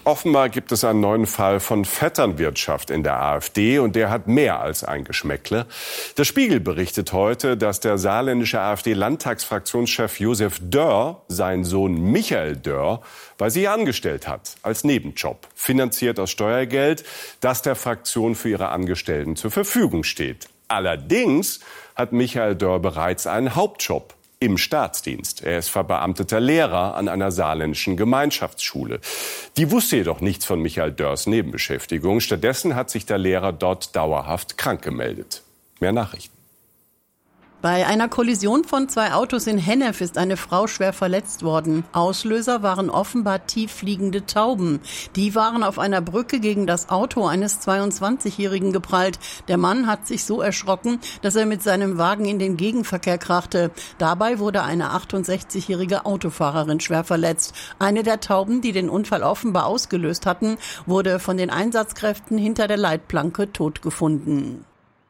Offenbar gibt es einen neuen Fall von Vetternwirtschaft in der AfD und der hat mehr als ein Geschmäckle. Der Spiegel berichtet heute, dass der saarländische AfD-Landtagsfraktionschef Josef Dörr seinen Sohn Michael Dörr bei sich angestellt hat, als Nebenjob, finanziert aus Steuergeld, das der Fraktion für ihre Angestellten zur Verfügung steht. Allerdings hat Michael Dörr bereits einen Hauptjob im Staatsdienst. Er ist verbeamteter Lehrer an einer saarländischen Gemeinschaftsschule. Die wusste jedoch nichts von Michael Dörrs Nebenbeschäftigung. Stattdessen hat sich der Lehrer dort dauerhaft krank gemeldet. Mehr Nachrichten. Bei einer Kollision von 2 Autos in Hennef ist eine Frau schwer verletzt worden. Auslöser waren offenbar tieffliegende Tauben. Die waren auf einer Brücke gegen das Auto eines 22-Jährigen geprallt. Der Mann hat sich so erschrocken, dass er mit seinem Wagen in den Gegenverkehr krachte. Dabei wurde eine 68-jährige Autofahrerin schwer verletzt. Eine der Tauben, die den Unfall offenbar ausgelöst hatten, wurde von den Einsatzkräften hinter der Leitplanke tot gefunden.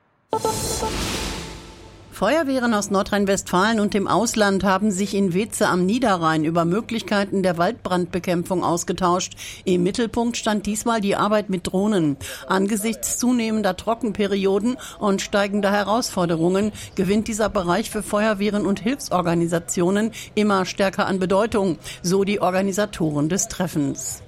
Feuerwehren aus Nordrhein-Westfalen und dem Ausland haben sich in Weeze am Niederrhein über Möglichkeiten der Waldbrandbekämpfung ausgetauscht. Im Mittelpunkt stand diesmal die Arbeit mit Drohnen. Angesichts zunehmender Trockenperioden und steigender Herausforderungen gewinnt dieser Bereich für Feuerwehren und Hilfsorganisationen immer stärker an Bedeutung, so die Organisatoren des Treffens.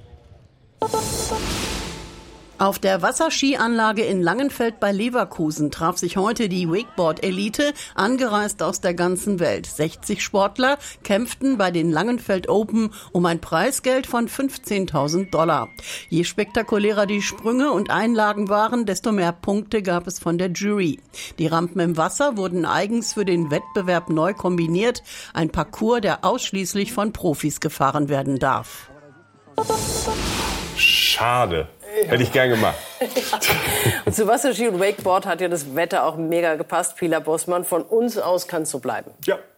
Auf der Wasserskianlage in Langenfeld bei Leverkusen traf sich heute die Wakeboard-Elite, angereist aus der ganzen Welt. 60 Sportler kämpften bei den Langenfeld Open um ein Preisgeld von $15.000. Je spektakulärer die Sprünge und Einlagen waren, desto mehr Punkte gab es von der Jury. Die Rampen im Wasser wurden eigens für den Wettbewerb neu kombiniert. Ein Parcours, der ausschließlich von Profis gefahren werden darf. Schade. Hätte ich gern gemacht. Und zu Wasserski und Wakeboard hat ja das Wetter auch mega gepasst. Pila Bossmann, von uns aus kann es so bleiben.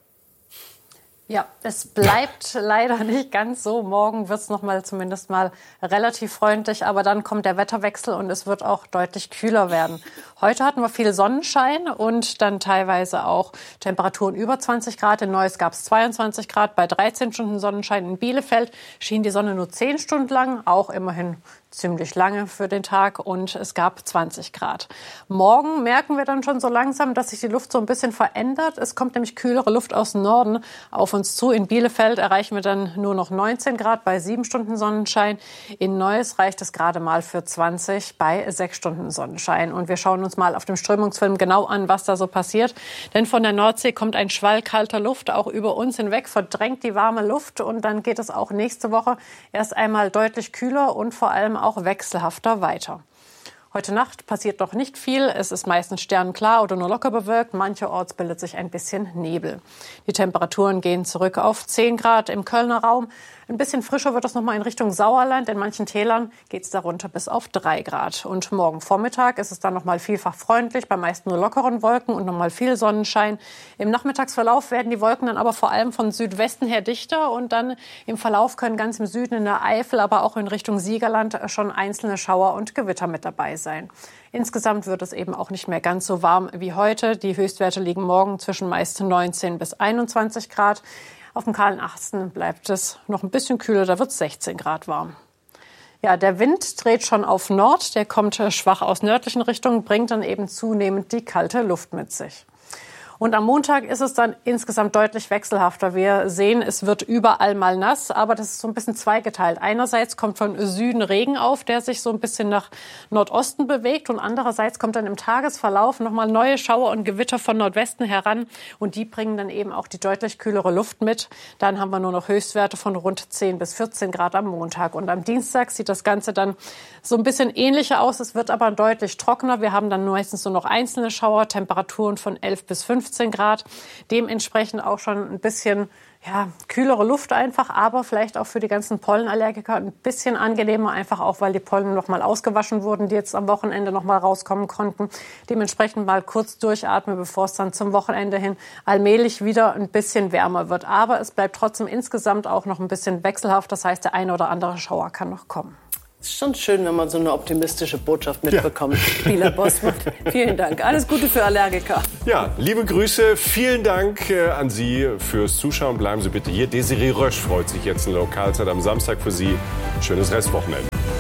Ja, es bleibt leider nicht ganz so. Morgen wird es zumindest mal relativ freundlich, aber dann kommt der Wetterwechsel und es wird auch deutlich kühler werden. Heute hatten wir viel Sonnenschein und dann teilweise auch Temperaturen über 20 Grad. In Neuss gab es 22 Grad. Bei 13 Stunden Sonnenschein in Bielefeld schien die Sonne nur 10 Stunden lang, auch immerhin ziemlich lange für den Tag, und es gab 20 Grad. Morgen merken wir dann schon so langsam, dass sich die Luft so ein bisschen verändert. Es kommt nämlich kühlere Luft aus dem Norden auf uns zu. In Bielefeld erreichen wir dann nur noch 19 Grad bei 7 Stunden Sonnenschein. In Neuss reicht es gerade mal für 20 bei 6 Stunden Sonnenschein. Und wir schauen uns mal auf dem Strömungsfilm genau an, was da so passiert. Denn von der Nordsee kommt ein Schwall kalter Luft auch über uns hinweg, verdrängt die warme Luft. Und dann geht es auch nächste Woche erst einmal deutlich kühler und vor allem auch wechselhafter weiter. Heute Nacht passiert noch nicht viel. Es ist meistens sternenklar oder nur locker bewölkt. Mancherorts bildet sich ein bisschen Nebel. Die Temperaturen gehen zurück auf 10 Grad im Kölner Raum. Ein bisschen frischer wird es noch mal in Richtung Sauerland. In manchen Tälern geht es darunter bis auf 3 Grad. Und morgen Vormittag ist es dann noch mal vielfach freundlich, bei meist nur lockeren Wolken und noch mal viel Sonnenschein. Im Nachmittagsverlauf werden die Wolken dann aber vor allem von Südwesten her dichter. Und dann im Verlauf können ganz im Süden in der Eifel, aber auch in Richtung Siegerland schon einzelne Schauer und Gewitter mit dabei sein. Insgesamt wird es eben auch nicht mehr ganz so warm wie heute. Die Höchstwerte liegen morgen zwischen meist 19 bis 21 Grad. Auf dem kahlen Asten bleibt es noch ein bisschen kühler, da wird es 16 Grad warm. Ja, der Wind dreht schon auf Nord, der kommt schwach aus nördlichen Richtungen, bringt dann eben zunehmend die kalte Luft mit sich. Und am Montag ist es dann insgesamt deutlich wechselhafter. Wir sehen, es wird überall mal nass, aber das ist so ein bisschen zweigeteilt. Einerseits kommt von Süden Regen auf, der sich so ein bisschen nach Nordosten bewegt, und andererseits kommt dann im Tagesverlauf nochmal neue Schauer und Gewitter von Nordwesten heran, und die bringen dann eben auch die deutlich kühlere Luft mit. Dann haben wir nur noch Höchstwerte von rund 10 bis 14 Grad am Montag. Und am Dienstag sieht das Ganze dann so ein bisschen ähnlicher aus. Es wird aber deutlich trockener. Wir haben dann meistens nur noch einzelne Schauer, Temperaturen von 11 bis 15 Grad. Dementsprechend auch schon ein bisschen kühlere Luft einfach, aber vielleicht auch für die ganzen Pollenallergiker ein bisschen angenehmer, einfach auch, weil die Pollen noch mal ausgewaschen wurden, die jetzt am Wochenende noch mal rauskommen konnten. Dementsprechend mal kurz durchatmen, bevor es dann zum Wochenende hin allmählich wieder ein bisschen wärmer wird. Aber es bleibt trotzdem insgesamt auch noch ein bisschen wechselhaft. Das heißt, der eine oder andere Schauer kann noch kommen. Es ist schon schön, wenn man so eine optimistische Botschaft mitbekommt. Pila Bossmann, vielen Dank. Alles Gute für Allergiker. Ja, liebe Grüße. Vielen Dank an Sie fürs Zuschauen. Bleiben Sie bitte hier. Desiree Rösch freut sich jetzt in Lokalzeit am Samstag für Sie. Schönes Restwochenende.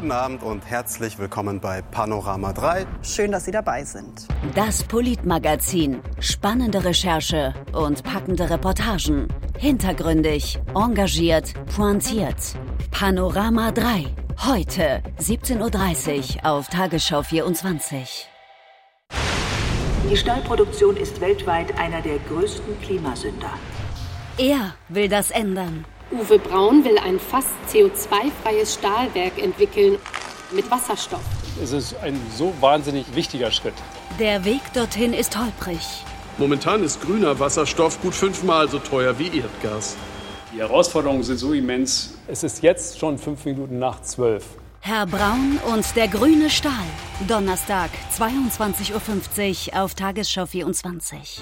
Guten Abend und herzlich willkommen bei Panorama 3. Schön, dass Sie dabei sind. Das Politmagazin. Spannende Recherche und packende Reportagen. Hintergründig, engagiert, pointiert. Panorama 3. Heute 17:30 Uhr auf Tagesschau 24. Die Stahlproduktion ist weltweit einer der größten Klimasünder. Er will das ändern. Uwe Braun will ein fast CO2-freies Stahlwerk entwickeln mit Wasserstoff. Es ist ein so wahnsinnig wichtiger Schritt. Der Weg dorthin ist holprig. Momentan ist grüner Wasserstoff gut 5-mal so teuer wie Erdgas. Die Herausforderungen sind so immens. Es ist jetzt schon 5 Minuten nach 12. Herr Braun und der grüne Stahl. Donnerstag, 22:50 Uhr auf Tagesschau 24.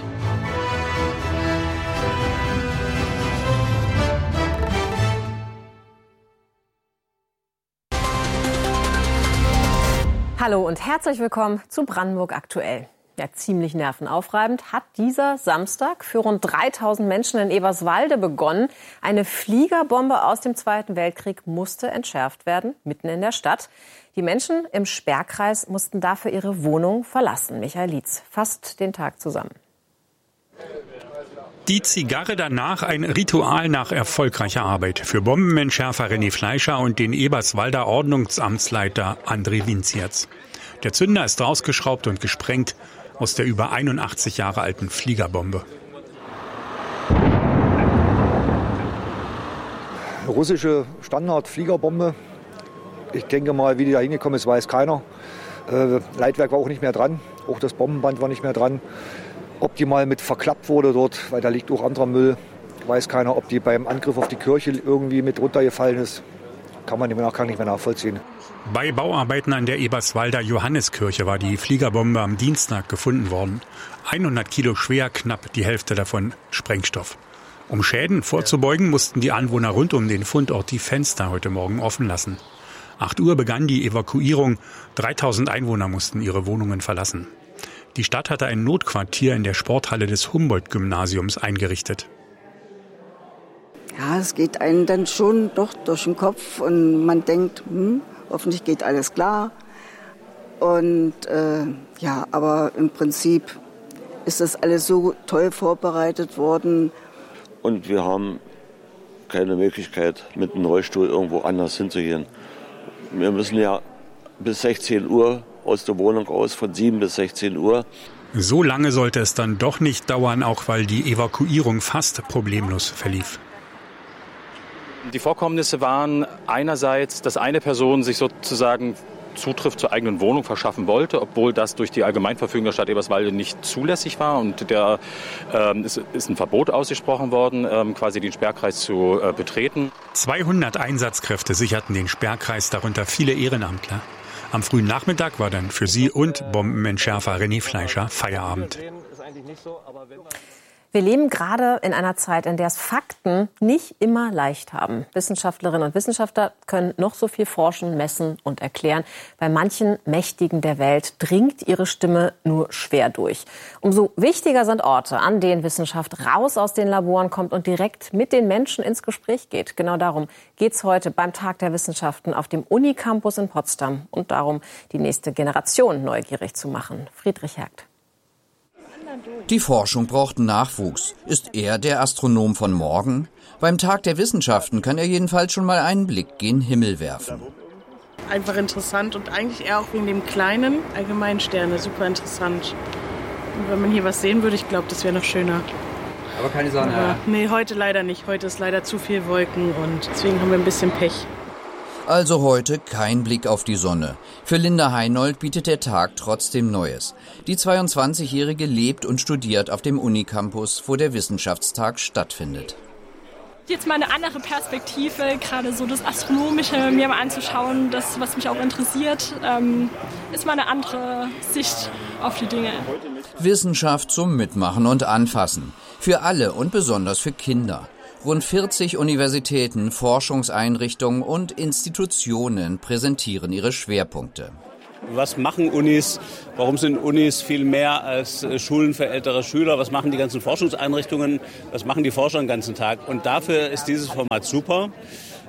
Hallo und herzlich willkommen zu Brandenburg aktuell. Ja, ziemlich nervenaufreibend hat dieser Samstag für rund 3000 Menschen in Eberswalde begonnen. Eine Fliegerbombe aus dem Zweiten Weltkrieg musste entschärft werden, mitten in der Stadt. Die Menschen im Sperrkreis mussten dafür ihre Wohnung verlassen. Michael Lietz fasst den Tag zusammen. Die Zigarre danach ein Ritual nach erfolgreicher Arbeit für Bombenentschärfer René Fleischer und den Eberswalder Ordnungsamtsleiter André Winziertz. Der Zünder ist rausgeschraubt und gesprengt aus der über 81 Jahre alten Fliegerbombe. Russische Standard-Fliegerbombe. Ich denke mal, wie die da hingekommen ist, weiß keiner. Leitwerk war auch nicht mehr dran, auch das Bombenband war nicht mehr dran. Ob die mal mit verklappt wurde dort, weil da liegt auch anderer Müll, weiß keiner. Ob die beim Angriff auf die Kirche irgendwie mit runtergefallen ist, kann man im Nachgang nicht mehr nachvollziehen. Bei Bauarbeiten an der Eberswalder Johanneskirche war die Fliegerbombe am Dienstag gefunden worden. 100 Kilo schwer, knapp die Hälfte davon Sprengstoff. Um Schäden vorzubeugen, mussten die Anwohner rund um den Fundort die Fenster heute Morgen offen lassen. 8 Uhr begann die Evakuierung. 3000 Einwohner mussten ihre Wohnungen verlassen. Die Stadt hatte ein Notquartier in der Sporthalle des Humboldt-Gymnasiums eingerichtet. Ja, es geht einem dann schon doch durch den Kopf und man denkt, hoffentlich geht alles klar. Und aber im Prinzip ist das alles so toll vorbereitet worden. Und wir haben keine Möglichkeit, mit dem Rollstuhl irgendwo anders hinzugehen. Wir müssen ja bis 16 Uhr aus der Wohnung aus, von 7 bis 16 Uhr. So lange sollte es dann doch nicht dauern, auch weil die Evakuierung fast problemlos verlief. Die Vorkommnisse waren einerseits, dass eine Person sich sozusagen Zutritt zur eigenen Wohnung verschaffen wollte, obwohl das durch die Allgemeinverfügung der Stadt Eberswalde nicht zulässig war. Und es ist ein Verbot ausgesprochen worden, quasi den Sperrkreis zu betreten. 200 Einsatzkräfte sicherten den Sperrkreis, darunter viele Ehrenamtler. Am frühen Nachmittag war dann für sie und Bombenentschärfer René Fleischer Feierabend. Wir leben gerade in einer Zeit, in der es Fakten nicht immer leicht haben. Wissenschaftlerinnen und Wissenschaftler können noch so viel forschen, messen und erklären. Bei manchen Mächtigen der Welt dringt ihre Stimme nur schwer durch. Umso wichtiger sind Orte, an denen Wissenschaft raus aus den Laboren kommt und direkt mit den Menschen ins Gespräch geht. Genau darum geht es heute beim Tag der Wissenschaften auf dem Unicampus in Potsdam und darum, die nächste Generation neugierig zu machen. Friedrich Hergt. Die Forschung braucht Nachwuchs. Ist er der Astronom von morgen? Beim Tag der Wissenschaften kann er jedenfalls schon mal einen Blick gen Himmel werfen. Einfach interessant und eigentlich eher auch wegen dem kleinen Allgemeinsterne. Super interessant. Und wenn man hier was sehen würde, ich glaube, das wäre noch schöner. Aber keine Sonne? Nee, heute leider nicht. Heute ist leider zu viel Wolken und deswegen haben wir ein bisschen Pech. Also heute kein Blick auf die Sonne. Für Linda Heinold bietet der Tag trotzdem Neues. Die 22-Jährige lebt und studiert auf dem Unicampus, wo der Wissenschaftstag stattfindet. Jetzt mal eine andere Perspektive, gerade so das Astronomische mir mal anzuschauen, das, was mich auch interessiert, ist mal eine andere Sicht auf die Dinge. Wissenschaft zum Mitmachen und Anfassen. Für alle und besonders für Kinder. Rund 40 Universitäten, Forschungseinrichtungen und Institutionen präsentieren ihre Schwerpunkte. Was machen Unis? Warum sind Unis viel mehr als Schulen für ältere Schüler? Was machen die ganzen Forschungseinrichtungen? Was machen die Forscher den ganzen Tag? Und dafür ist dieses Format super.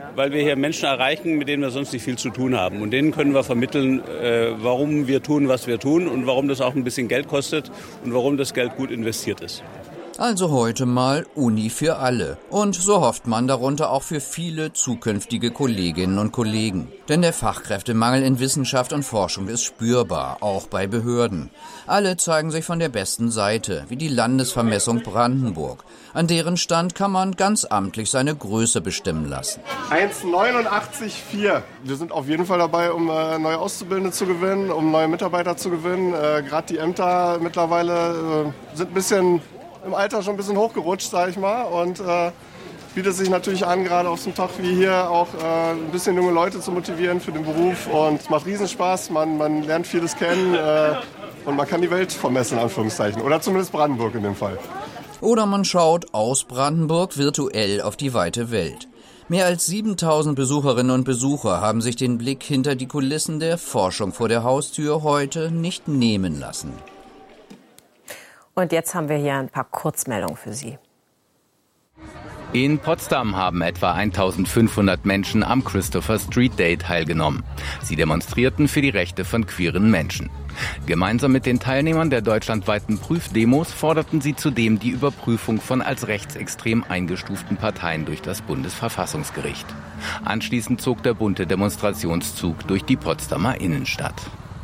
weil wir hier Menschen erreichen, mit denen wir sonst nicht viel zu tun haben. Und denen können wir vermitteln, warum wir tun, was wir tun und warum das auch ein bisschen Geld kostet und warum das Geld gut investiert ist. Also heute mal Uni für alle. Und so hofft man darunter auch für viele zukünftige Kolleginnen und Kollegen. Denn der Fachkräftemangel in Wissenschaft und Forschung ist spürbar, auch bei Behörden. Alle zeigen sich von der besten Seite, wie die Landesvermessung Brandenburg. An deren Stand kann man ganz amtlich seine Größe bestimmen lassen. 1,89,4. Wir sind auf jeden Fall dabei, um neue Auszubildende zu gewinnen, um neue Mitarbeiter zu gewinnen. Gerade die Ämter mittlerweile sind ein bisschen im Alter schon ein bisschen hochgerutscht, sage ich mal. Und bietet sich natürlich an, gerade auf so einem Tag wie hier auch ein bisschen junge Leute zu motivieren für den Beruf. Und es macht Riesenspaß, man lernt vieles kennen und man kann die Welt vermessen, in Anführungszeichen. Oder zumindest Brandenburg in dem Fall. Oder man schaut aus Brandenburg virtuell auf die weite Welt. Mehr als 7000 Besucherinnen und Besucher haben sich den Blick hinter die Kulissen der Forschung vor der Haustür heute nicht nehmen lassen. Und jetzt haben wir hier ein paar Kurzmeldungen für Sie. In Potsdam haben etwa 1500 Menschen am Christopher Street Day teilgenommen. Sie demonstrierten für die Rechte von queeren Menschen. Gemeinsam mit den Teilnehmern der deutschlandweiten Prüfdemos forderten sie zudem die Überprüfung von als rechtsextrem eingestuften Parteien durch das Bundesverfassungsgericht. Anschließend zog der bunte Demonstrationszug durch die Potsdamer Innenstadt.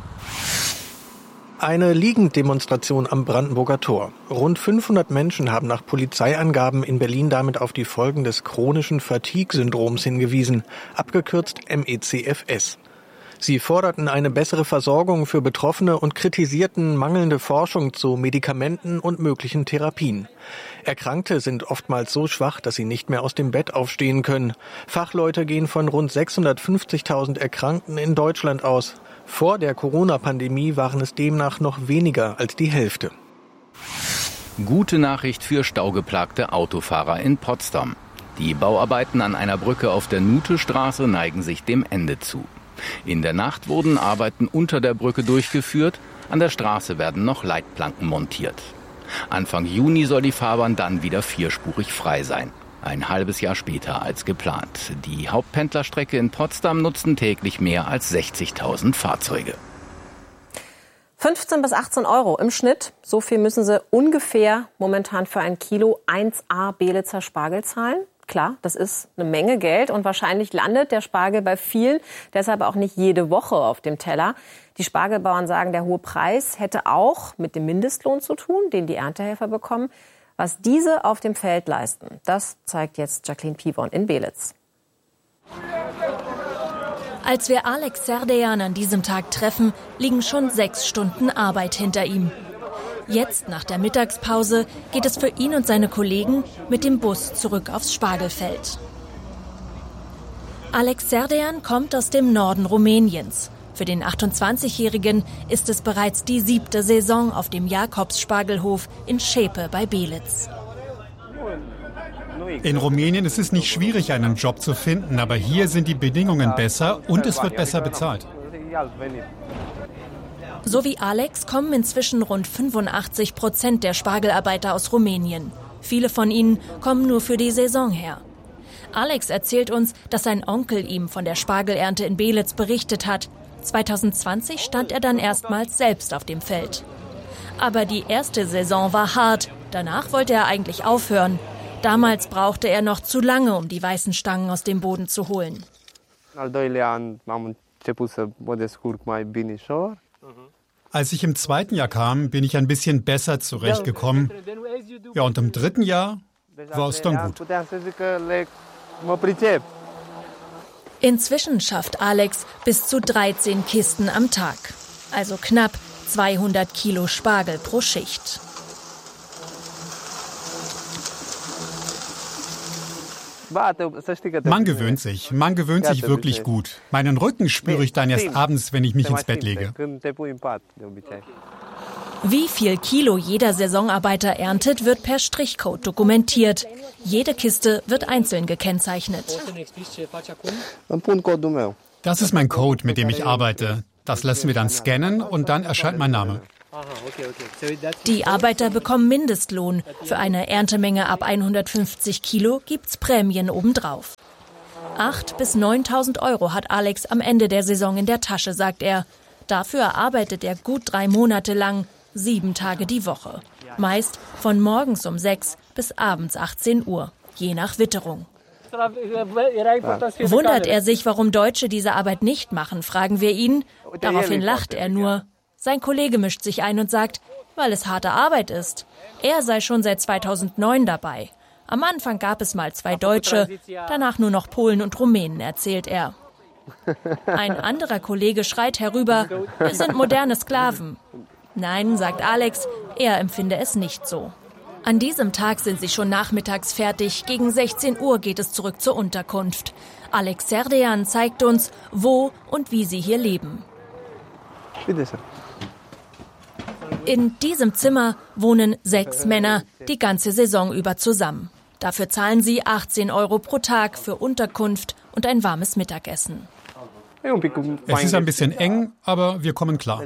Eine Liegenddemonstration am Brandenburger Tor. Rund 500 Menschen haben nach Polizeiangaben in Berlin damit auf die Folgen des chronischen Fatigue-Syndroms hingewiesen, abgekürzt MECFS. Sie forderten eine bessere Versorgung für Betroffene und kritisierten mangelnde Forschung zu Medikamenten und möglichen Therapien. Erkrankte sind oftmals so schwach, dass sie nicht mehr aus dem Bett aufstehen können. Fachleute gehen von rund 650.000 Erkrankten in Deutschland aus. Vor der Corona-Pandemie waren es demnach noch weniger als die Hälfte. Gute Nachricht für staugeplagte Autofahrer in Potsdam. Die Bauarbeiten an einer Brücke auf der Nuthestraße neigen sich dem Ende zu. In der Nacht wurden Arbeiten unter der Brücke durchgeführt, an der Straße werden noch Leitplanken montiert. Anfang Juni soll die Fahrbahn dann wieder vierspurig frei sein. Ein halbes Jahr später als geplant. Die Hauptpendlerstrecke in Potsdam nutzen täglich mehr als 60.000 Fahrzeuge. 15 bis 18 Euro im Schnitt. So viel müssen Sie ungefähr momentan für ein Kilo 1A Belitzer Spargel zahlen. Klar, das ist eine Menge Geld und wahrscheinlich landet der Spargel bei vielen, deshalb auch nicht jede Woche auf dem Teller. Die Spargelbauern sagen, der hohe Preis hätte auch mit dem Mindestlohn zu tun, den die Erntehelfer bekommen. Was diese auf dem Feld leisten, das zeigt jetzt Jacqueline Pivon in Belitz. Als wir Alex Serdejan an diesem Tag treffen, liegen schon 6 Stunden Arbeit hinter ihm. Jetzt, nach der Mittagspause, geht es für ihn und seine Kollegen mit dem Bus zurück aufs Spargelfeld. Alex Serdejan kommt aus dem Norden Rumäniens. Für den 28-Jährigen ist es bereits die 7. Saison auf dem Jakobs-Spargelhof in Schepe bei Belitz. In Rumänien ist es nicht schwierig, einen Job zu finden, aber hier sind die Bedingungen besser und es wird besser bezahlt. So wie Alex kommen inzwischen rund 85% der Spargelarbeiter aus Rumänien. Viele von ihnen kommen nur für die Saison her. Alex erzählt uns, dass sein Onkel ihm von der Spargelernte in Belitz berichtet hat. 2020 stand er dann erstmals selbst auf dem Feld. Aber die erste Saison war hart. Danach wollte er eigentlich aufhören. Damals brauchte er noch zu lange, um die weißen Stangen aus dem Boden zu holen. Als ich im 2. Jahr kam, bin ich ein bisschen besser zurechtgekommen. Ja, und im 3. Jahr war es dann gut. Inzwischen schafft Alex bis zu 13 Kisten am Tag. Also knapp 200 Kilo Spargel pro Schicht. Man gewöhnt sich wirklich gut. Meinen Rücken spüre ich dann erst abends, wenn ich mich ins Bett lege. Wie viel Kilo jeder Saisonarbeiter erntet, wird per Strichcode dokumentiert. Jede Kiste wird einzeln gekennzeichnet. Das ist mein Code, mit dem ich arbeite. Das lassen wir dann scannen und dann erscheint mein Name. Die Arbeiter bekommen Mindestlohn. Für eine Erntemenge ab 150 Kilo gibt's Prämien obendrauf. 8.000 bis 9.000 Euro hat Alex am Ende der Saison in der Tasche, sagt er. Dafür arbeitet er gut 3 Monate lang, 7 Tage die Woche. Meist von morgens um 6 bis abends 18 Uhr, je nach Witterung. Wundert er sich, warum Deutsche diese Arbeit nicht machen, fragen wir ihn. Daraufhin lacht er nur. Sein Kollege mischt sich ein und sagt, weil es harte Arbeit ist. Er sei schon seit 2009 dabei. Am Anfang gab es mal 2 Deutsche, danach nur noch Polen und Rumänen, erzählt er. Ein anderer Kollege schreit herüber, wir sind moderne Sklaven. Nein, sagt Alex, er empfinde es nicht so. An diesem Tag sind sie schon nachmittags fertig. Gegen 16 Uhr geht es zurück zur Unterkunft. Alex Serdean zeigt uns, wo und wie sie hier leben. In diesem Zimmer wohnen 6 Männer die ganze Saison über zusammen. Dafür zahlen sie 18 Euro pro Tag für Unterkunft und ein warmes Mittagessen. Es ist ein bisschen eng, aber wir kommen klar.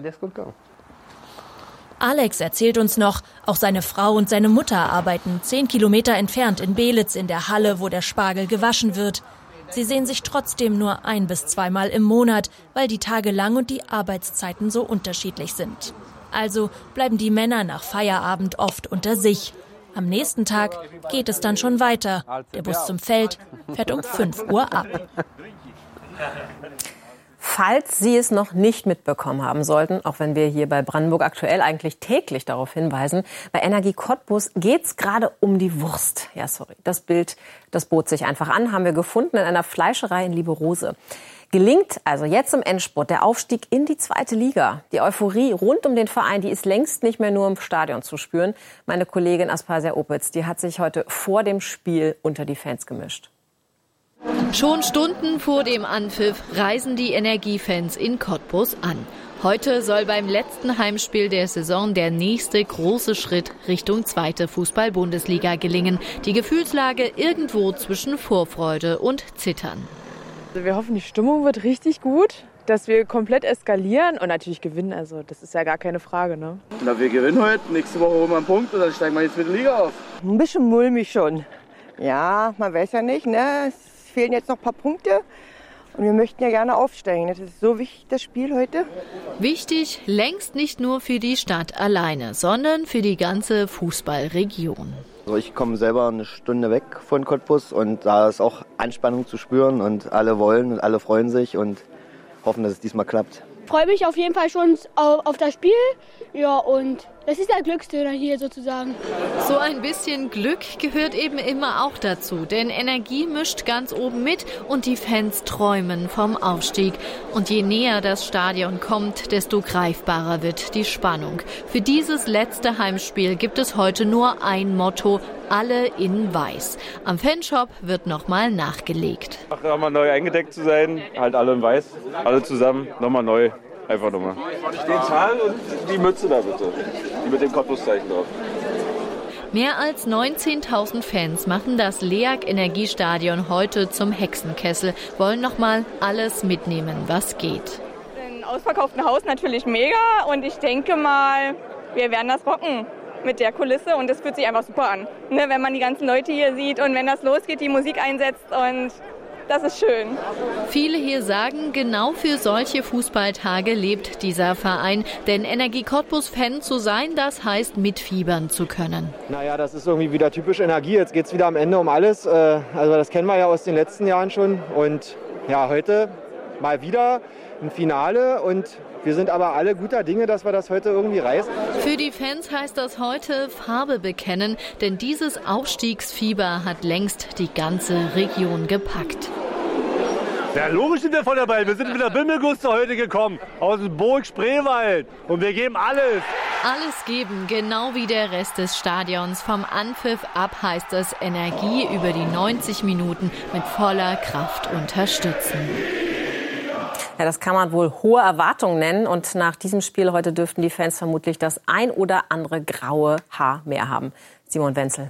Alex erzählt uns noch, auch seine Frau und seine Mutter arbeiten 10 Kilometer entfernt in Belitz in der Halle, wo der Spargel gewaschen wird. Sie sehen sich trotzdem nur 1- bis 2-mal im Monat, weil die Tage lang und die Arbeitszeiten so unterschiedlich sind. Also bleiben die Männer nach Feierabend oft unter sich. Am nächsten Tag geht es dann schon weiter. Der Bus zum Feld fährt um 5 Uhr ab. Falls Sie es noch nicht mitbekommen haben sollten, auch wenn wir hier bei Brandenburg aktuell eigentlich täglich darauf hinweisen, bei Energie Cottbus geht's gerade um die Wurst. Ja, sorry, das Bild, das bot sich einfach an, haben wir gefunden in einer Fleischerei in Lieberose. Gelingt also jetzt im Endspurt der Aufstieg in die 2. Liga. Die Euphorie rund um den Verein, die ist längst nicht mehr nur im Stadion zu spüren. Meine Kollegin Aspasia Opitz, die hat sich heute vor dem Spiel unter die Fans gemischt. Schon Stunden vor dem Anpfiff reisen die Energiefans in Cottbus an. Heute soll beim letzten Heimspiel der Saison der nächste große Schritt Richtung 2. Fußball-Bundesliga gelingen. Die Gefühlslage irgendwo zwischen Vorfreude und Zittern. Wir hoffen, die Stimmung wird richtig gut, dass wir komplett eskalieren und natürlich gewinnen. Also das ist ja gar keine Frage, ne? Na, wir gewinnen heute, nächste Woche holen wir einen Punkt und dann steigen wir jetzt mit der Liga auf. Ein bisschen mulmig schon. Ja, man weiß ja nicht, ne? Es fehlen jetzt noch ein paar Punkte und wir möchten ja gerne aufsteigen. Das ist so wichtig, das Spiel heute. Wichtig, längst nicht nur für die Stadt alleine, sondern für die ganze Fußballregion. Also ich komme selber eine Stunde weg von Cottbus und da ist auch Anspannung zu spüren und alle wollen und alle freuen sich und hoffen, dass es diesmal klappt. Ich freue mich auf jeden Fall schon auf das Spiel. Ja, und das ist der Glücksdöner hier sozusagen. So ein bisschen Glück gehört eben immer auch dazu, denn Energie mischt ganz oben mit und die Fans träumen vom Aufstieg. Und je näher das Stadion kommt, desto greifbarer wird die Spannung. Für dieses letzte Heimspiel gibt es heute nur ein Motto: alle in Weiß. Am Fanshop wird nochmal nachgelegt. Nochmal neu eingedeckt zu sein, halt alle in Weiß, alle zusammen, nochmal neu. Einfach nochmal. Den Schal und die Mütze da bitte. Die mit dem Cottbus-Zeichen drauf. Mehr als 19.000 Fans machen das LEAG-Energiestadion heute zum Hexenkessel, wollen nochmal alles mitnehmen, was geht. Ein ausverkauftes Haus natürlich mega und ich denke mal, wir werden das rocken mit der Kulisse und das fühlt sich einfach super an. Ne, wenn man die ganzen Leute hier sieht und wenn das losgeht, die Musik einsetzt und das ist schön. Viele hier sagen, genau für solche Fußballtage lebt dieser Verein. Denn Energie Cottbus-Fan zu sein, das heißt mitfiebern zu können. Naja, das ist irgendwie wieder typisch Energie. Jetzt geht es wieder am Ende um alles. Also das kennen wir ja aus den letzten Jahren schon. Und ja, heute mal wieder ein Finale und wir sind aber alle guter Dinge, dass wir das heute irgendwie reißen. Für die Fans heißt das heute Farbe bekennen, denn dieses Aufstiegsfieber hat längst die ganze Region gepackt. Ja, logisch sind wir voll dabei. Wir sind mit der Bimmelguste heute gekommen, aus dem Burg Spreewald. Und wir geben alles. Alles geben, genau wie der Rest des Stadions. Vom Anpfiff ab heißt es Energie über die 90 Minuten mit voller Kraft unterstützen. Ja, das kann man wohl hohe Erwartungen nennen. Und nach diesem Spiel heute dürften die Fans vermutlich das ein oder andere graue Haar mehr haben. Simon Wenzel.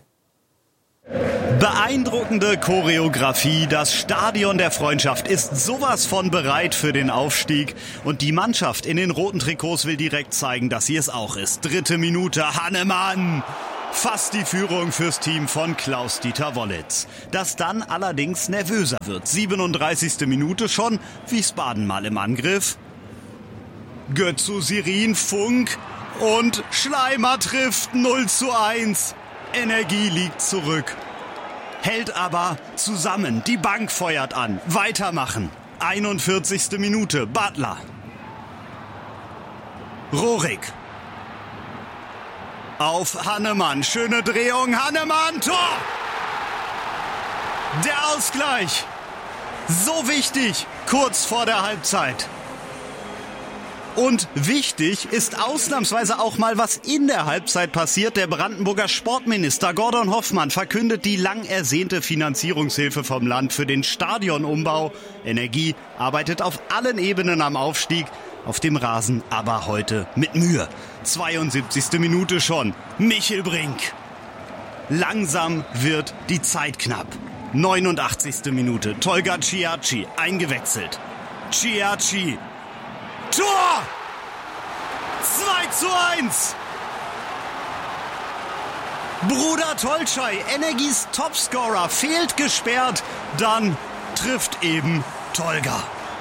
Beeindruckende Choreografie. Das Stadion der Freundschaft ist sowas von bereit für den Aufstieg. Und die Mannschaft in den roten Trikots will direkt zeigen, dass sie es auch ist. 3. Minute, Hannemann. Fast die Führung fürs Team von Klaus-Dieter Wollitz. Das dann allerdings nervöser wird. 37. Minute schon, Wiesbaden mal im Angriff. Götzu, Sirin, Funk und Schleimer trifft 0:1. Energie liegt zurück. Hält aber zusammen. Die Bank feuert an. Weitermachen. 41. Minute. Butler. Rohrig. Auf Hannemann. Schöne Drehung. Hannemann. Tor! Der Ausgleich. So wichtig. Kurz vor der Halbzeit. Und wichtig ist ausnahmsweise auch mal, was in der Halbzeit passiert. Der Brandenburger Sportminister Gordon Hoffmann verkündet die lang ersehnte Finanzierungshilfe vom Land für den Stadionumbau. Energie arbeitet auf allen Ebenen am Aufstieg, auf dem Rasen aber heute mit Mühe. 72. Minute schon. Michel Brink. Langsam wird die Zeit knapp. 89. Minute. Tolga Ciacci eingewechselt. Ciacci. Tor! 2:1! Bruder Tolschai, Energies Topscorer, fehlt gesperrt, dann trifft eben Tolga.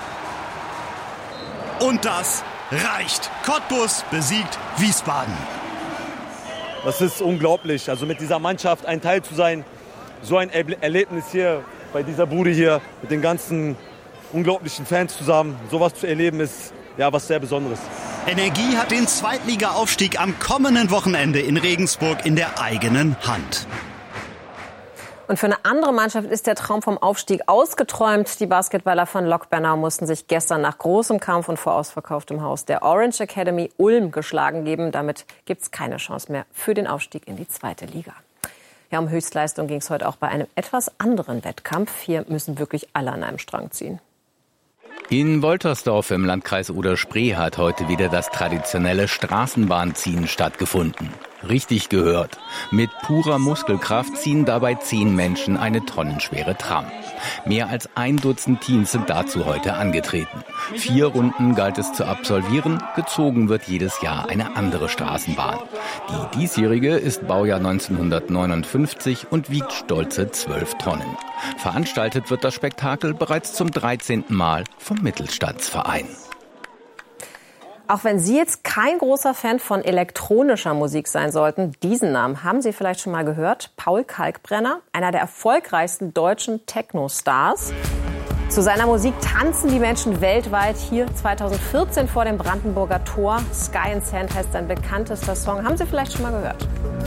Und das reicht. Cottbus besiegt Wiesbaden. Das ist unglaublich, also mit dieser Mannschaft ein Teil zu sein, so ein Erlebnis hier bei dieser Bude hier, mit den ganzen unglaublichen Fans zusammen, sowas zu erleben ist ja was sehr Besonderes. Energie hat den Zweitliga-Aufstieg am kommenden Wochenende in Regensburg in der eigenen Hand. Und für eine andere Mannschaft ist der Traum vom Aufstieg ausgeträumt. Die Basketballer von Lok Bernau mussten sich gestern nach großem Kampf und vor ausverkauftem Haus der Orange Academy Ulm geschlagen geben. Damit gibt es keine Chance mehr für den Aufstieg in die zweite Liga. Ja, um Höchstleistung ging es heute auch bei einem etwas anderen Wettkampf. Hier müssen wirklich alle an einem Strang ziehen. In Woltersdorf im Landkreis Oder-Spree hat heute wieder das traditionelle Straßenbahnziehen stattgefunden. Richtig gehört. Mit purer Muskelkraft ziehen dabei 10 Menschen eine tonnenschwere Tram. Mehr als 1 Dutzend Teams sind dazu heute angetreten. 4 Runden galt es zu absolvieren. Gezogen wird jedes Jahr eine andere Straßenbahn. Die diesjährige ist Baujahr 1959 und wiegt stolze 12 Tonnen. Veranstaltet wird das Spektakel bereits zum 13. Mal vom Mittelstandsverein. Auch wenn Sie jetzt kein großer Fan von elektronischer Musik sein sollten, diesen Namen haben Sie vielleicht schon mal gehört. Paul Kalkbrenner, einer der erfolgreichsten deutschen Techno-Stars. Zu seiner Musik tanzen die Menschen weltweit. Hier 2014 vor dem Brandenburger Tor. Sky and Sand heißt sein bekanntester Song. Haben Sie vielleicht schon mal gehört?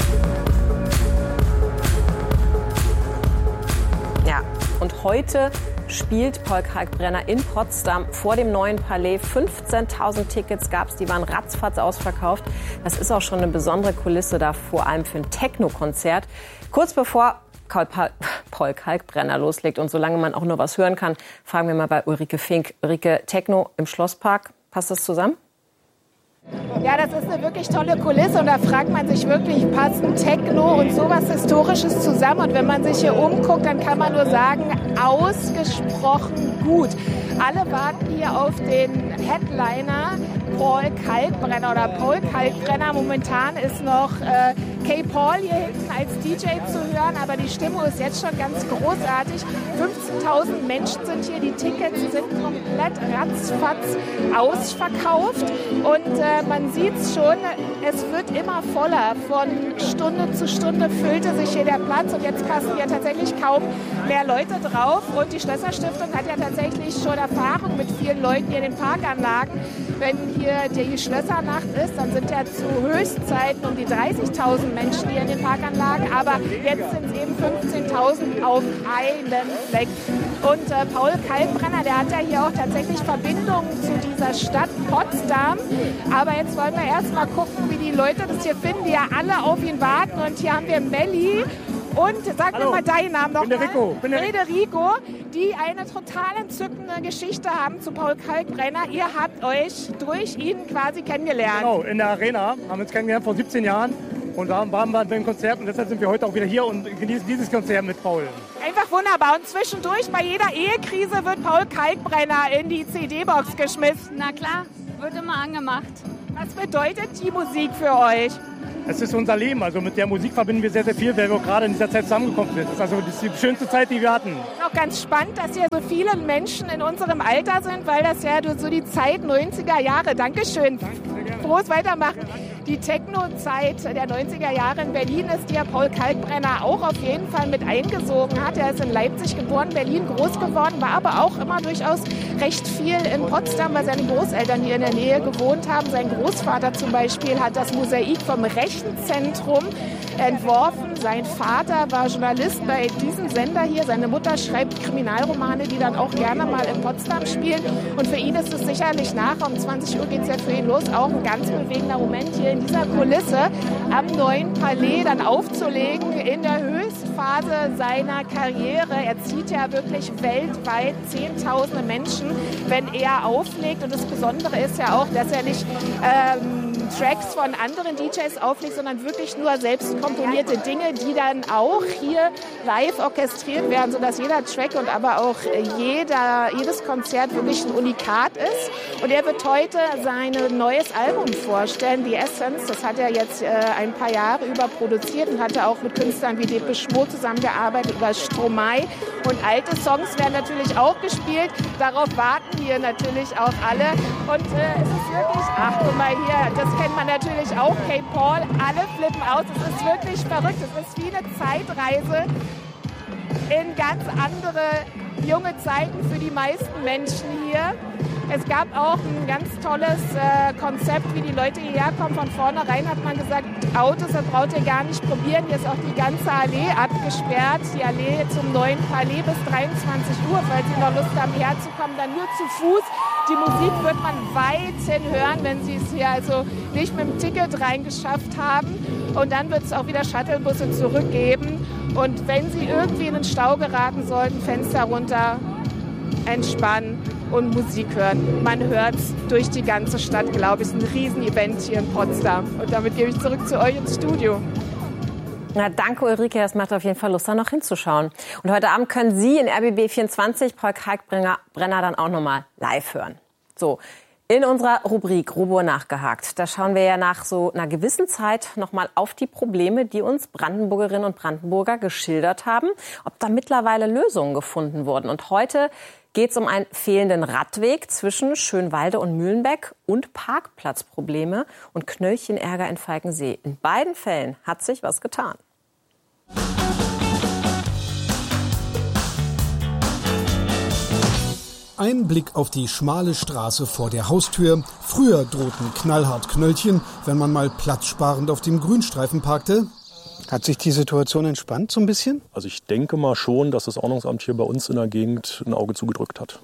Ja, und heute spielt Paul Kalkbrenner in Potsdam vor dem neuen Palais. 15.000 Tickets gab es, die waren ratzfatz ausverkauft. Das ist auch schon eine besondere Kulisse da, vor allem für ein Techno-Konzert. Kurz bevor Paul Kalkbrenner loslegt und solange man auch nur was hören kann, fragen wir mal bei Ulrike Fink. Ulrike, Techno im Schlosspark, passt das zusammen? Ja, das ist eine wirklich tolle Kulisse und da fragt man sich wirklich, passen Techno und sowas Historisches zusammen? Und wenn man sich hier umguckt, dann kann man nur sagen, ausgesprochen gut. Alle warten hier auf den Headliner Paul Kalkbrenner oder Paul Kalkbrenner. Momentan ist noch Kay Paul hier hinten als DJ zu hören, aber die Stimmung ist jetzt schon ganz großartig. 15.000 Menschen sind hier, die Tickets sind komplett ratzfatz ausverkauft und man sieht es schon, es wird immer voller. Von Stunde zu Stunde füllte sich hier der Platz und jetzt passen hier tatsächlich kaum mehr Leute drauf und die Schlösser-Stiftung hat ja tatsächlich schon Erfahrung mit vielen Leuten hier in den Parkanlagen. Wenn hier die Schlössernacht ist, dann sind ja zu Höchstzeiten um die 30.000 Menschen hier in den Parkanlagen, aber jetzt sind es eben 15.000 auf einen Fleck. Und Paul Kalkbrenner, der hat ja hier auch tatsächlich Verbindungen zu dieser Stadt Potsdam. Aber jetzt wollen wir erst mal gucken, wie die Leute das hier finden, die ja alle auf ihn warten. Und hier haben wir Melli. Und sag mir mal deinen Namen noch mal. Federico, die eine total entzückende Geschichte haben zu Paul Kalkbrenner. Ihr habt euch durch ihn quasi kennengelernt. Genau, in der Arena. Haben wir uns kennengelernt vor 17 Jahren. Und da waren wir beim Konzert und deshalb sind wir heute auch wieder hier und genießen dieses Konzert mit Paul. Einfach wunderbar. Und zwischendurch bei jeder Ehekrise wird Paul Kalkbrenner in die CD-Box geschmissen. Na klar, wird immer angemacht. Was bedeutet die Musik für euch? Es ist unser Leben. Also mit der Musik verbinden wir sehr, sehr viel, weil wir gerade in dieser Zeit zusammengekommen sind. Das ist die schönste Zeit, die wir hatten. Auch ganz spannend, dass hier so viele Menschen in unserem Alter sind, weil das ja so die Zeit 90er Jahre. Dankeschön. Groß weitermachen. Die Techno-Zeit der 90er Jahre in Berlin ist, die ja Paul Kalkbrenner auch auf jeden Fall mit eingesogen hat. Er ist in Leipzig geboren, Berlin groß geworden, war aber auch immer durchaus recht viel in Potsdam, weil seine Großeltern hier in der Nähe gewohnt haben. Sein Großvater zum Beispiel hat das Mosaik vom Rechenzentrum entworfen. Sein Vater war Journalist bei diesem Sender hier. Seine Mutter schreibt Kriminalromane, die dann auch gerne mal in Potsdam spielen. Und für ihn ist es sicherlich nachher, um 20 Uhr geht es ja für ihn los, auch ein ganz bewegender Moment hier in dieser Kulisse am neuen Palais dann aufzulegen in der Höchstphase seiner Karriere. Er zieht ja wirklich weltweit Zehntausende Menschen, wenn er auflegt. Und das Besondere ist ja auch, dass er nicht Tracks von anderen DJs auflegt, sondern wirklich nur selbst komponierte Dinge, die dann auch hier live orchestriert werden, sodass jeder Track und aber auch jedes Konzert wirklich ein Unikat ist. Und er wird heute sein neues Album vorstellen, The Essence. Das hat er jetzt ein paar Jahre über produziert und hatte auch mit Künstlern wie Depeche Mode zusammengearbeitet oder Stromae. Und alte Songs werden natürlich auch gespielt. Darauf warten hier natürlich auch alle. Und es ist wirklich, ach guck mal hier, das kennt man natürlich auch, K-Paul, alle flippen aus. Es ist wirklich verrückt. Es ist wie eine Zeitreise in ganz andere junge Zeiten für die meisten Menschen hier. Es gab auch ein ganz tolles Konzept, wie die Leute hierher kommen. Von vornherein hat man gesagt, Autos, das braucht ihr gar nicht probieren. Hier ist auch die ganze Allee abgesperrt. Die Allee zum neuen Palais bis 23 Uhr, falls Sie noch Lust haben, herzukommen, dann nur zu Fuß. Die Musik wird man weithin hören, wenn Sie es hier also nicht mit dem Ticket reingeschafft haben. Und dann wird es auch wieder Shuttlebusse zurückgeben. Und wenn Sie irgendwie in den Stau geraten sollten, Fenster runter, entspannen und Musik hören. Man hört es durch die ganze Stadt, glaube ich. Es ist ein Riesenevent hier in Potsdam. Und damit gebe ich zurück zu euch ins Studio. Na, danke Ulrike, das macht auf jeden Fall Lust, da noch hinzuschauen. Und heute Abend können Sie in RBB 24 Paul Kalkbrenner dann auch nochmal live hören. So, in unserer Rubrik Robur nachgehakt, da schauen wir ja nach so einer gewissen Zeit nochmal auf die Probleme, die uns Brandenburgerinnen und Brandenburger geschildert haben, ob da mittlerweile Lösungen gefunden wurden. Und heute geht es um einen fehlenden Radweg zwischen Schönwalde und Mühlenbeck und Parkplatzprobleme und Knöllchenärger in Falkensee. In beiden Fällen hat sich was getan. Ein Blick auf die schmale Straße vor der Haustür. Früher drohten knallhart Knöllchen, wenn man mal platzsparend auf dem Grünstreifen parkte. Hat sich die Situation entspannt so ein bisschen? Also ich denke mal schon, dass das Ordnungsamt hier bei uns in der Gegend ein Auge zugedrückt hat.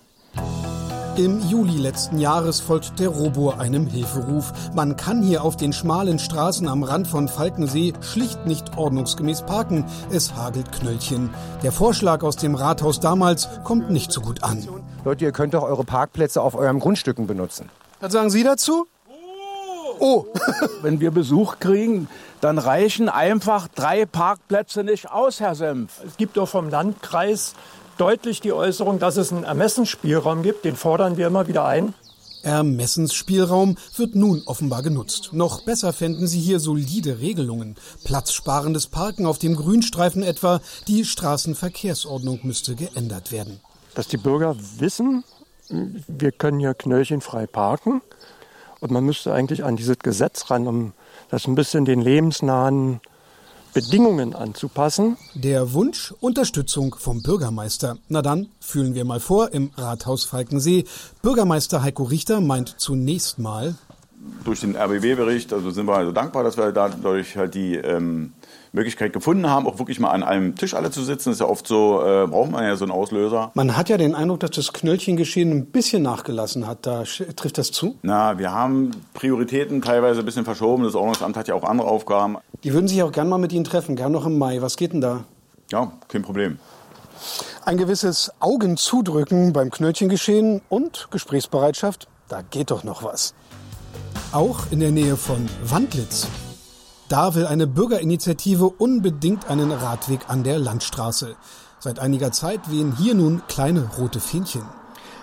Im Juli letzten Jahres folgt der Robur einem Hilferuf. Man kann hier auf den schmalen Straßen am Rand von Falkensee schlicht nicht ordnungsgemäß parken. Es hagelt Knöllchen. Der Vorschlag aus dem Rathaus damals kommt nicht so gut an. Leute, ihr könnt doch eure Parkplätze auf euren Grundstücken benutzen. Was sagen Sie dazu? Oh! Wenn wir Besuch kriegen, dann reichen einfach 3 Parkplätze nicht aus, Herr Senf. Es gibt doch vom Landkreis deutlich die Äußerung, dass es einen Ermessensspielraum gibt. Den fordern wir immer wieder ein. Ermessensspielraum wird nun offenbar genutzt. Noch besser fänden Sie hier solide Regelungen. Platzsparendes Parken auf dem Grünstreifen etwa. Die Straßenverkehrsordnung müsste geändert werden. Dass die Bürger wissen, wir können hier knöllchenfrei parken. Und man müsste eigentlich an dieses Gesetz ran, um das ein bisschen den lebensnahen Bedingungen anzupassen. Der Wunsch, Unterstützung vom Bürgermeister. Na dann, fühlen wir mal vor, im Rathaus Falkensee. Bürgermeister Heiko Richter meint zunächst mal: Durch den RBB-Bericht sind wir also dankbar, dass wir dadurch halt die Möglichkeit gefunden haben, auch wirklich mal an einem Tisch alle zu sitzen. Das ist ja oft so, braucht man ja so einen Auslöser. Man hat ja den Eindruck, dass das Knöllchengeschehen ein bisschen nachgelassen hat. Da trifft das zu? Na, wir haben Prioritäten teilweise ein bisschen verschoben. Das Ordnungsamt hat ja auch andere Aufgaben. Die würden sich auch gern mal mit Ihnen treffen, gern noch im Mai. Was geht denn da? Ja, kein Problem. Ein gewisses Augenzudrücken beim Knöllchengeschehen und Gesprächsbereitschaft, da geht doch noch was. Auch in der Nähe von Wandlitz. Da will eine Bürgerinitiative unbedingt einen Radweg an der Landstraße. Seit einiger Zeit wehen hier nun kleine rote Fähnchen.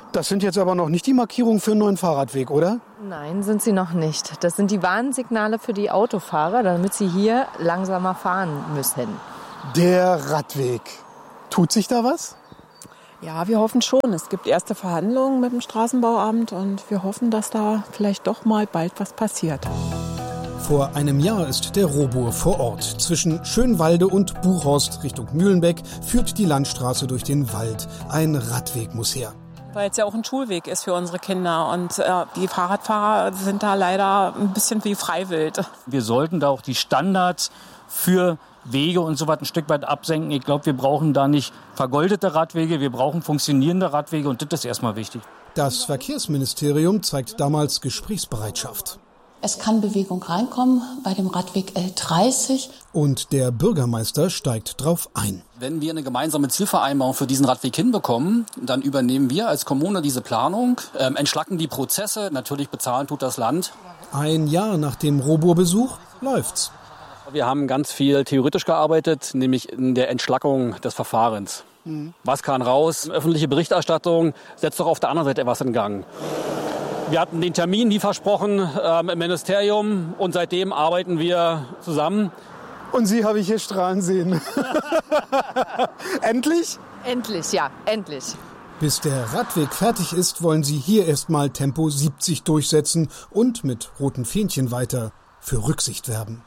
Das sind jetzt aber noch nicht die Markierungen für einen neuen Fahrradweg, oder? Nein, sind sie noch nicht. Das sind die Warnsignale für die Autofahrer, damit sie hier langsamer fahren müssen. Der Radweg. Tut sich da was? Ja, wir hoffen schon. Es gibt erste Verhandlungen mit dem Straßenbauamt und wir hoffen, dass da vielleicht doch mal bald was passiert. Vor einem Jahr ist der Robur vor Ort. Zwischen Schönwalde und Buchhorst Richtung Mühlenbeck führt die Landstraße durch den Wald. Ein Radweg muss her. Weil es ja auch ein Schulweg ist für unsere Kinder und die Fahrradfahrer sind da leider ein bisschen wie Freiwild. Wir sollten da auch die Standards für Wege und so weiter ein Stück weit absenken. Ich glaube, wir brauchen da nicht vergoldete Radwege, wir brauchen funktionierende Radwege und das ist erstmal wichtig. Das Verkehrsministerium zeigt damals Gesprächsbereitschaft. Es kann Bewegung reinkommen bei dem Radweg L30. Und der Bürgermeister steigt drauf ein. Wenn wir eine gemeinsame Zielvereinbarung für diesen Radweg hinbekommen, dann übernehmen wir als Kommune diese Planung, entschlacken die Prozesse, natürlich bezahlen tut das Land. Ein Jahr nach dem Robur-Besuch läuft's. Wir haben ganz viel theoretisch gearbeitet, nämlich in der Entschlackung des Verfahrens. Was kann raus? Öffentliche Berichterstattung setzt doch auf der anderen Seite etwas in Gang. Wir hatten den Termin, wie versprochen, im Ministerium und seitdem arbeiten wir zusammen. Und Sie habe ich hier strahlen sehen. Endlich? Endlich, ja, endlich. Bis der Radweg fertig ist, wollen Sie hier erstmal Tempo 70 durchsetzen und mit roten Fähnchen weiter für Rücksicht werben.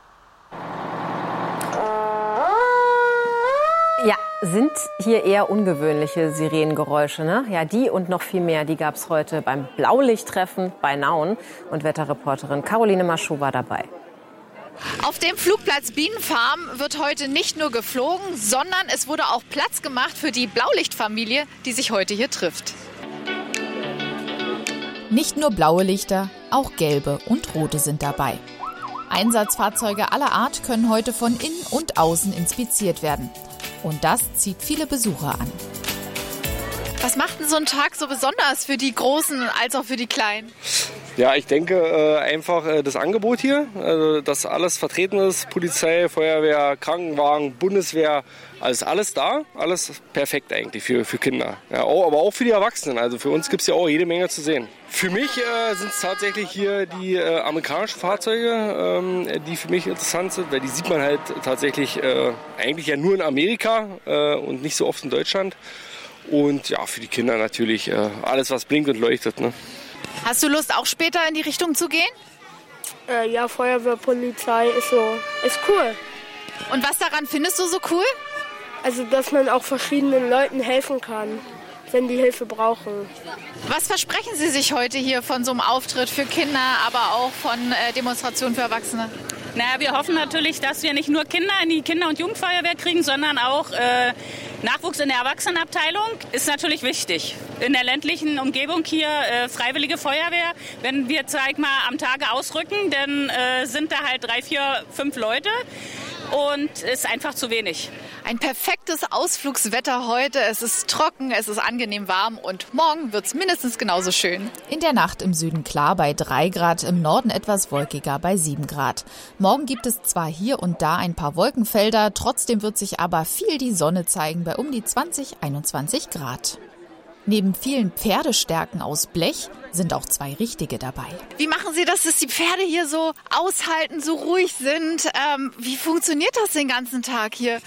Ja, sind hier eher ungewöhnliche Sirenengeräusche, ne? Ja, die und noch viel mehr, die gab es heute beim Blaulichttreffen bei Nauen. Und Wetterreporterin Caroline Maschou war dabei. Auf dem Flugplatz Bienenfarm wird heute nicht nur geflogen, sondern es wurde auch Platz gemacht für die Blaulichtfamilie, die sich heute hier trifft. Nicht nur blaue Lichter, auch gelbe und rote sind dabei. Einsatzfahrzeuge aller Art können heute von innen und außen inspiziert werden. Und das zieht viele Besucher an. Was macht denn so ein Tag so besonders für die Großen als auch für die Kleinen? Ja, ich denke einfach das Angebot hier, also, dass alles vertreten ist, Polizei, Feuerwehr, Krankenwagen, Bundeswehr, alles da, alles perfekt eigentlich für Kinder. Ja, aber auch für die Erwachsenen, also für uns gibt es ja auch jede Menge zu sehen. Für mich sind es tatsächlich hier die amerikanischen Fahrzeuge, die für mich interessant sind, weil die sieht man halt tatsächlich eigentlich ja nur in Amerika und nicht so oft in Deutschland. Und ja, für die Kinder natürlich alles, was blinkt und leuchtet, ne? Hast du Lust, auch später in die Richtung zu gehen? Ja, Feuerwehr, Polizei ist cool. Und was daran findest du so cool? Also, dass man auch verschiedenen Leuten helfen kann, wenn die Hilfe brauchen. Was versprechen Sie sich heute hier von so einem Auftritt für Kinder, aber auch von Demonstrationen für Erwachsene? Naja, wir hoffen natürlich, dass wir nicht nur Kinder in die Kinder- und Jugendfeuerwehr kriegen, sondern auch Nachwuchs in der Erwachsenenabteilung ist natürlich wichtig. In der ländlichen Umgebung hier freiwillige Feuerwehr. Wenn wir, am Tage ausrücken, dann sind da halt 3, 4, 5 Leute und ist einfach zu wenig. Ein perfektes Ausflugswetter heute. Es ist trocken, es ist angenehm warm und morgen wird es mindestens genauso schön. In der Nacht im Süden klar bei 3 Grad, im Norden etwas wolkiger bei 7 Grad. Morgen gibt es zwar hier und da ein paar Wolkenfelder, trotzdem wird sich aber viel die Sonne zeigen bei um die 20, 21 Grad. Neben vielen Pferdestärken aus Blech sind auch 2 richtige dabei. Wie machen Sie das, dass die Pferde hier so aushalten, so ruhig sind? Wie funktioniert das den ganzen Tag hier?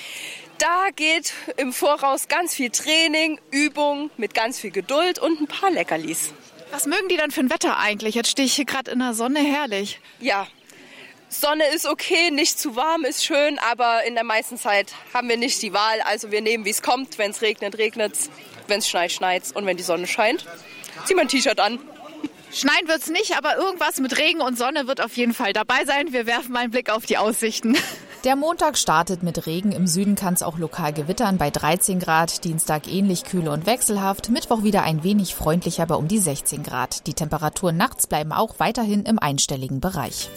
Da geht im Voraus ganz viel Training, Übung mit ganz viel Geduld und ein paar Leckerlis. Was mögen die dann für ein Wetter eigentlich? Jetzt stehe ich hier gerade in der Sonne, herrlich. Ja, Sonne ist okay, nicht zu warm ist schön, aber in der meisten Zeit haben wir nicht die Wahl. Also wir nehmen, wie es kommt. Wenn es regnet, regnet's. Wenn es schneit, schneit's. Und wenn die Sonne scheint, zieh mein T-Shirt an. Schneien wird's nicht, aber irgendwas mit Regen und Sonne wird auf jeden Fall dabei sein. Wir werfen mal einen Blick auf die Aussichten. Der Montag startet mit Regen. Im Süden kann es auch lokal gewittern bei 13 Grad. Dienstag ähnlich kühl und wechselhaft. Mittwoch wieder ein wenig freundlicher bei um die 16 Grad. Die Temperaturen nachts bleiben auch weiterhin im einstelligen Bereich.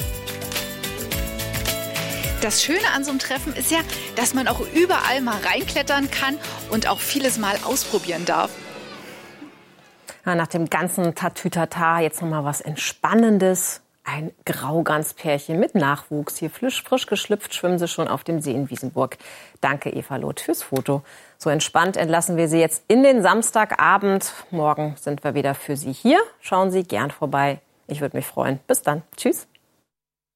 Das Schöne an so einem Treffen ist ja, dass man auch überall mal reinklettern kann und auch vieles mal ausprobieren darf. Ja, nach dem ganzen Tatütata jetzt noch mal was Entspannendes. Ein Grauganspärchen mit Nachwuchs. Hier frisch geschlüpft schwimmen sie schon auf dem See in Wiesenburg. Danke, Eva Loth, fürs Foto. So entspannt entlassen wir Sie jetzt in den Samstagabend. Morgen sind wir wieder für Sie hier. Schauen Sie gern vorbei. Ich würde mich freuen. Bis dann. Tschüss.